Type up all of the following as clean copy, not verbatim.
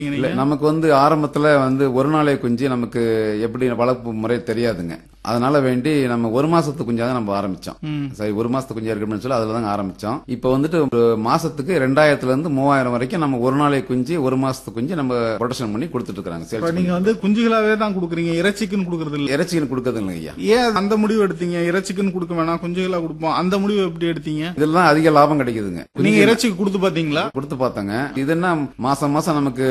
இல்ல நமக்கு ஆரம்பத்துல ஒரு நாளே குஞ்சு நமக்கு எப்படி வளர்ப்பு முறை தெரியாதுங்க. அதனால வேண்டி நம்ம ஒரு மாசத்து குஞ்சாதான் நம்ம ஆரம்பிச்சோம். சரி ஒரு மாசத்து குஞ்சா இருக்கணும்னு சொல்லி அதுலதான் ஆரம்பிச்சோம். இப்ப ஒரு மாசத்துக்கு 2000 இருந்து 3000 வரைக்கும் நம்ம ஒரு நாளை குஞ்சு ஒரு மாசத்து குஞ்சு நம்ம ப்ரொடக்ஷன் பண்ணி கொடுத்துட்டு இருக்காங்க. நீங்க குஞ்சுகளாவே தான் கொடுக்குறீங்க, இறைச்சிக்குன்னு கொடுக்கறது இல்ல? இறைச்சிக்குன்னு கொடுக்கறது இல்லைங்க ஐயா. ஏன் அந்த முடிவு எடுத்தீங்க? இறைச்சிக்குன்னு கொடுக்க வேணாம், குஞ்சுகளா கொடுப்போம், அந்த முடிவு எப்படி எடுத்தீங்க? இதெல்லாம் அதிக லாபம் கிடைக்குதுங்க. நீங்க இறைச்சிக்கு கொடுத்து பாத்தீங்களா? கொடுத்து பார்த்தாங்க. இது என்ன மாசம் மாசம் நமக்கு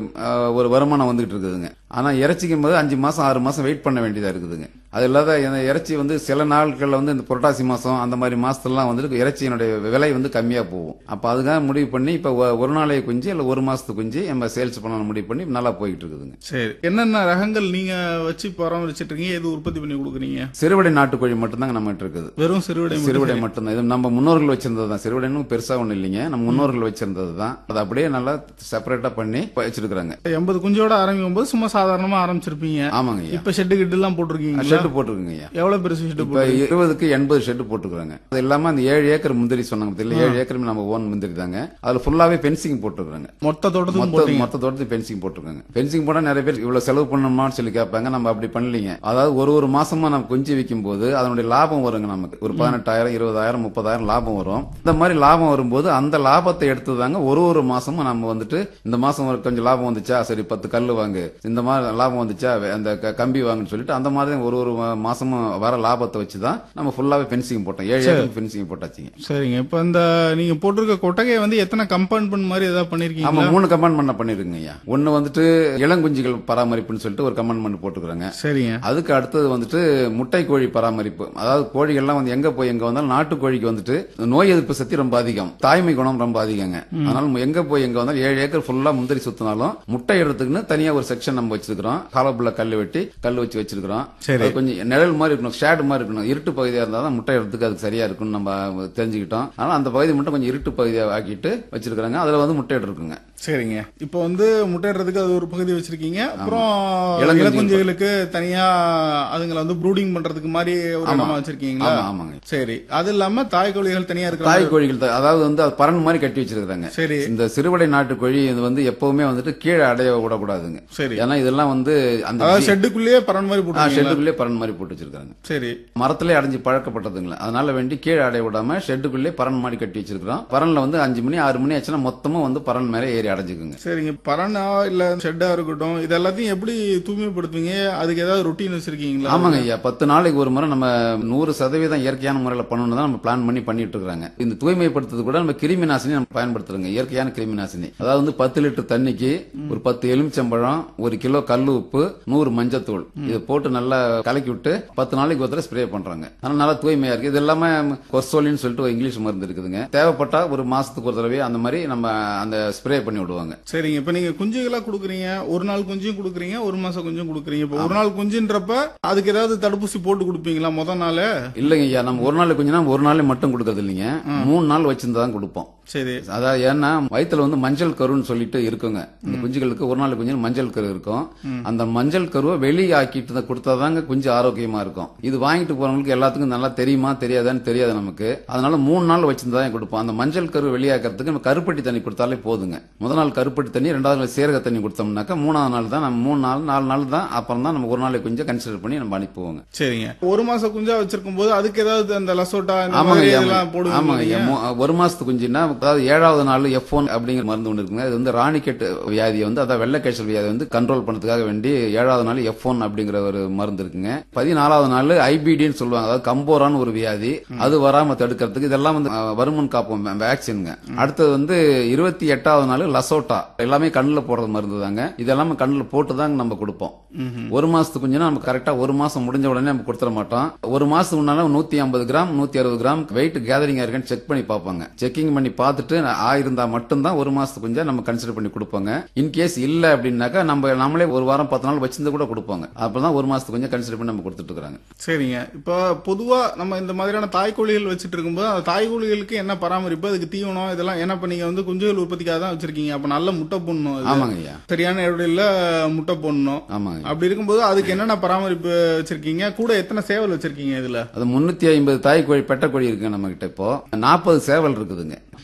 ஒரு வருமானம் வந்துகிட்டு இருக்குதுங்க. ஆனா இறைச்சிக்கும் போது 5 மாசம் 6 மாசம் வெயிட் பண்ண வேண்டியதா இருக்குதுங்க. அது இல்லாத இறைச்சி சில நாட்கள்ல இந்த புரட்டாசி மாசம் அந்த மாதிரி மாசத்துலாம் இறைச்சியினுடைய விலை கம்மியா போகும். அப்ப அதுக்காக முடிவு பண்ணி இப்ப ஒரு நாளைய குஞ்சு இல்ல ஒரு மாசத்து குஞ்சு நம்ம சேல்ஸ் பண்ண முடிவு பண்ணி நல்லா போயிட்டு இருக்குதுங்க. சரி, என்னென்ன ரகங்கள் நீங்க வச்சு பராமரிச்சிட்டு இருக்கீங்க? எது உற்பத்தி பண்ணி கொடுக்குறீங்க? சிறுவடை நாட்டுக்கோழி மட்டும்தாங்க நம்ம இருக்குது. வெறும் சிறுவடை மட்டும்தான். இது நம்ம முன்னோர்கள் வச்சிருந்ததுதான். சிறுவடைன்னு பெருசா ஒண்ணு இல்லைங்க, நம்ம முன்னோர்கள் வச்சிருந்ததுதான். அது அப்படியே நல்லா செப்பரேட்டா பண்ணி வச்சிருக்காங்க. 80 குஞ்சோட ஆரம்பிக்கும் போது சும்மா சாதாரணமா ஆரம்பிச்சிருப்பீங்க. ஆமாங்க. இப்ப ஷெட்டு கிட்ட எல்லாம் போட்டிருக்கீங்க? ஷெட்டு போட்டுருக்கீங்க. எவ்வளவு பெருசு ஷெட்டு? 20க்கு 80 ஷெட்டு போட்டுருக்காங்க. அது இல்லாம அந்த 7 ஏக்கர் முந்திரி சொன்னாங்க. 7 ஏக்கர் நம்ம ஓன் முந்திரி தாங்க. அதுல ஃபுல்லாவே பென்சிங் போட்டுருக்காங்க. மொத்த தோட்டத்துக்கு பென்சிங் போட்டுருக்காங்க. பென்சிங் போட்டா நிறைய பேர் இவ்வளவு செலவு பண்ணணுமான்னு சொல்லி கேட்பாங்க. நம்ம அப்படி பண்ணலீங்க. அதாவது ஒரு மாசமா நம்ம குஞ்சு விற்கும் போது அதனுடைய லாபம் வருங்க. நமக்கு ஒரு 18,000 20,000 30,000 லாபம் வரும். இந்த மாதிரி லாபம் வரும்போது அந்த லாபத்தை எடுத்துதாங்க ஒரு மாசமும் நம்ம இந்த மாசம் கொஞ்சம் லாபம் வந்துச்சா, சரி 10 கல்லு வாங்கு, இந்த மாதிரி லாபம் வந்துச்சா அந்த கம்பி வாங்குன்னு சொல்லிட்டு அந்த மாதிரி ஒரு மாசமும் வர லாபத்தை வச்சுதான் நம்ம ஃபுல்லாவே பென்சிங் போட்டோம். 7 ஏக்கர் பென்சிங் போட்டாச்சுங்க. சரிங்க. இப்ப நீங்க போட்டிருக்க கொட்டகை எத்தனை கம்பார்ட்மெண்ட் மாதிரி ஏதாவது பண்ணிருக்கீங்க? ஆமா, 3 கம்பார்ட்மெண்ட் பண்ணிருக்கீங்க ஐயா. ஒன்னு இளங்குஞ்சிகள் பராமரிப்புன்னு சொல்லிட்டு ஒரு கம்பார்ட்மெண்ட் போட்டுக்கிறாங்க. சரிங்க. அதுக்கு அடுத்தது முட்டை கோழி பராமரிப்பு. அதாவது கோழிகள்லாம் எங்க போய் எங்க வந்தாலும் நாட்டு கோழிக்கு நோய் எதிர்ப்பு சக்தி ரொம்ப அதிகம், தாய்மை குணம் ரொம்ப அதிகங்க. அதனால எங்க போய் எங்க வந்தாலும் 7 ஏக்கர் ஃபுல்லா முந்திரி சுத்தினாலும் முட்டை எடுத்துக்குன்னு தனியா ஒரு செக்ஷன் நம்ம வச்சிருக்கிறோம். காலப்புள்ள கல் வெட்டி கல் வச்சு வச்சிருக்கிறோம். கொஞ்சம் நிழல் மாதிரி இருக்கணும், ஷேடு மாதிரி இருக்கணும். இருட்டு பகுதியா இருந்தா தான் முட்டை எடுத்துக்கு அதுக்கு சரியா இருக்குன்னு நம்ம தெரிஞ்சுக்கிட்டோம். அதனால அந்த பகுதி மட்டும் கொஞ்சம் இருட்டு பகுதியா ஆக்கிட்டு வச்சிருக்காங்க. அதுல முட்டை இருக்குங்க. சரிங்க. இப்போ முட்டையிடுறதுக்கு அது ஒரு பகுதி வச்சிருக்கீங்க. அப்புறம் இளக்குஞ்சுகளுக்கு தனியா அதுங்களை ப்ரூடிங் பண்றதுக்கு மாதிரி ஒரு இடமா வச்சிருக்கீங்களா? ஆமாங்க. சரி. அது இல்லாம தாய் கோழிகள் தனியா இருக்கு. தாய் கோழிகள் அதாவது பரன் மாதிரி கட்டி வச்சிருக்காங்க. சரி. இந்த சிறுவடை நாட்டு கோழி எப்பவுமே கீழே அடைய விடக்கூடாதுங்க. சரி. ஏன்னா இதெல்லாம் அந்த ஷெட்டுக்குள்ளேயே பரன் மாதிரி போட்டு ஷெட்டுக்குள்ளேயே பரன் மாதிரி போட்டு வச்சிருக்காங்க. சரி. மரத்திலே அடைஞ்சு பழக்கப்பட்டதுங்களா, அதனால வேண்டி கீழே அடைய விடாம ஷெட்டுக்குள்ளேயே பரன் மாதிரி கட்டி வச்சிருக்கிறோம். பரன்ல 5 மணி 6 மணி ஆச்சுன்னா மொத்தமா பரன் மேல ஏறி அடைஞ்சுக்குங்க. சரிங்க. பரனா இல்ல ஷெட்டா இருக்கட்டும், இது எல்லாத்தையும் எப்படி தூய்மைப்படுத்துவீங்க? அதுக்கு ஏதாவது ரொட்டீன் வச்சிருக்கீங்களா? ஆமாங்க ஐயா. 10 நாளைக்கு ஒரு முறை நம்ம 100% இயற்கையான முறையில பண்ணணும் தான் நம்ம பிளான் பண்ணிட்டு இருக்காங்க. இந்த தூய்மைப்படுத்துறது கூட நம்ம கிருமி நாசினி நம்ம பயன்படுத்துறோங்க. இயற்கையான கிருமி நாசினி. அதாவது 10 லிட்டர் தண்ணிக்கு ஒரு 10 எலுமிச்சம்பழம், 1 கிலோ கல் உப்பு, 100 மஞ்சத்தூள் இதை போட்டு நல்லா கலக்கி விட்டு 10 நாளைக்கு ஒருத்தர ஸ்ப்ரே பண்றாங்க. அதனால நல்லா தூய்மையா இருக்கு. இது எல்லாமே கொர்சோலின்னு சொல்லிட்டு ஒரு இங்கிலீஷ் மருந்து இருக்குதுங்க. தேவைப்பட்டா ஒரு மாசத்துக்கு ஒரு தடவை அந்த மாதிரி நம்ம அந்த ஸ்ப்ரே பண்ணி விடுவாங்க. சரிங்க. இப்ப நீங்க குஞ்சுகளா கொடுக்குறீங்க, ஒரு நாள் குஞ்சும் கொடுக்குறீங்க, ஒரு மாசம் குஞ்சும் கொடுக்குறீங்க. இப்ப ஒரு நாள் குஞ்சுன்றப்ப அதுக்கு ஏதாவது தடுப்பூசி போட்டு கொடுப்பீங்களா முத நாள்? இல்லைங்க ஐயா. நம்ம ஒரு நாள் குஞ்சுனா ஒரு நாள் மட்டும் கொடுக்கறது இல்லைங்க, 3 நாள் வச்சிருந்தா கொடுப்போம். சரி. அதாவது ஏன்னா வயிற்றுல மஞ்சள் கருன்னு சொல்லிட்டு இருக்குங்க. இந்த குஞ்சுகளுக்கு ஒரு நாள் குஞ்சு மஞ்சள் கரு இருக்கும். அந்த மஞ்சள் கருவை வெளியாக்கிட்டு கொடுத்தாதாங்க குஞ்சு ஆரோக்கியமா இருக்கும். இது வாங்கிட்டு போறவங்களுக்கு எல்லாத்துக்கும் நல்லா தெரியுமா தெரியாதான்னு தெரியாது நமக்கு. அதனால 3 நாள் வச்சிருந்தா கொடுப்போம். அந்த மஞ்சள் கரு வெளியாக்குறதுக்கு நம்ம கருப்பட்டி தண்ணி கொடுத்தாலே போதுங்க. முதல் நாள் கருப்பட்டி தண்ணி, 2வது நாள் சீரக தண்ணி கொடுத்தோம்னாக்கா 3வது நாள் தான் நம்ம 3 நாள் 4 நாள் தான் அப்புறம் தான் நம்ம ஒரு நாளைக்கு குஞ்சை கன்சிடர் பண்ணி நம்ம அனுப்புவோங்க. சரிங்க. ஒரு மாசம் குஞ்சா வச்சிருக்கும் போது அதுக்கு ஏதாவது அந்த லசோட்டா போடுவாங்க? ஆமாங்க. ஒரு மாசத்து குஞ்சுன்னா அதாவது 7வது நாள் F1 அப்படிங்கிற மருந்து ஒன்று இருக்குங்க. இது ராணிக்கெட் வியாதியை அதாவது வெள்ளைக்காய்ச்சல் வியாதியை கண்ட்ரோல் பண்றதுக்காக வேண்டி 7வது நாள் F1 அப்படிங்கிற ஒரு மருந்து இருக்குங்க. 14வது நாள் IBDன்னு சொல்லுவாங்க. அதாவது கம்போரான்னு ஒரு வியாதி, அது வராம தடுக்கிறதுக்கு இதெல்லாம் வருமுன் காப்போம் வேக்சின்ங்க. அடுத்தது 28வது நாள் லசோட்டா, எல்லாமே கண்ணுல போடுற மருந்து தாங்க. இதெல்லாம் கண்ணுல போட்டு தாங்க நம்ம கொடுப்போம். ஒரு மாசத்துக்கு குஞ்சுனா நம்ம கரெக்டா ஒரு மாசம் முடிஞ்ச உடனே நம்ம கொடுத்துட மாட்டோம். ஒரு மாசத்துக்கு முன்னால 150 கிராம் 160 கிராம் வெயிட் கேதரிங் இருக்கான்னு செக் பண்ணி பார்ப்பாங்க. செக்கிங் பண்ணி பார்த்துட்டு ஆயிருந்தா மட்டும்தான் ஒரு மாசத்துக்கு குஞ்சா நம்ம கன்சிடர் பண்ணி கொடுப்பாங்க. இன்கேஸ் இல்ல அப்படின்னாக்கா நம்மளே ஒரு வாரம் 10 நாள் வச்சிருந்து கூட கொடுப்பாங்க. அப்பதான் ஒரு மாசத்துக்கு கொஞ்சம் கன்சிடர் பண்ணி நம்ம கொடுத்துட்டு இருக்காங்க. சரிங்க. இப்ப பொதுவா நம்ம இந்த மாதிரியான தாய்க்கோழிகள் வச்சிட்டு இருக்கும்போது அந்த தாய்க்கோழிகளுக்கு என்ன பராமரிப்பு, அதுக்கு தீவனம் இதெல்லாம் என்ன பண்ணீங்க? குஞ்சுகள் உற்பத்திக்காக தான் வச்சிருக்கீங்க. அப்ப நல்ல முட்டை போடணும். ஆமாங்க ஐயா. சரியான இடையில முட்டை போடணும். ஆமாங்க. அப்படி இருக்கும்போது அதுக்கு என்னென்ன பராமரிப்பு வச்சிருக்கீங்க? கூட எத்தனை சேவல் வச்சிருக்கீங்க? இதுல அது 350 தாய்க்கோழி பெட்டக்கோழி இருக்குங்க நம்ம கிட்ட. இப்போ 40 சேவல் இருக்குதுங்க.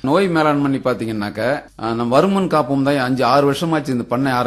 நோய் மேலாண்மை பாத்தீங்கன்னாக்க நம்ம வருமுன் காப்போம் தான் 5-6 வருஷமாச்சு இந்த பண்ணை